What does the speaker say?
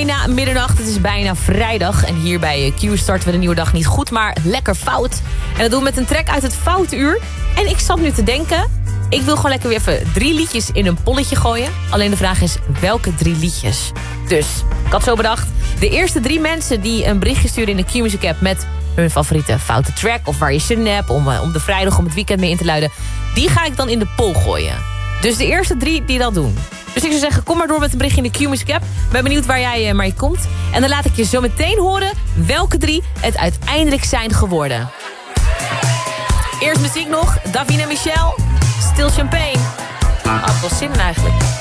bijna middernacht, het is bijna vrijdag. En hier bij Q starten we de nieuwe dag niet goed, maar lekker fout. En dat doen we met een track uit het Foutuur. En ik zat nu te denken, ik wil gewoon lekker weer even 3 liedjes in een polletje gooien. Alleen de vraag is, welke 3 liedjes? Dus, ik had zo bedacht, de eerste 3 mensen die een berichtje sturen in de Q-Music app met hun favoriete foute track of waar je zin in hebt om de vrijdag, om het weekend mee in te luiden, die ga ik dan in de poll gooien. Dus de eerste 3 die dat doen. Dus ik zou zeggen, kom maar door met een berichtje in de Q-Music app. Ben benieuwd waar jij maar komt. En dan laat ik je zo meteen horen welke 3 het uiteindelijk zijn geworden. Eerst muziek nog. Davina Michel. Stil Champagne. Had wel zin in eigenlijk.